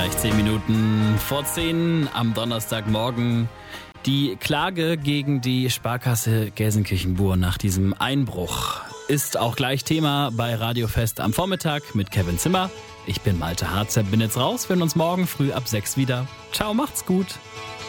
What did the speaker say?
Gleich 10 Minuten vor 10 am Donnerstagmorgen. Die Klage gegen die Sparkasse Gelsenkirchen-Bur nach diesem Einbruch ist auch gleich Thema bei Radio Fest am Vormittag mit Kevin Zimmer. Ich bin Malte Harzer, bin jetzt raus. Wir hören uns morgen früh ab 6 wieder. Ciao, macht's gut.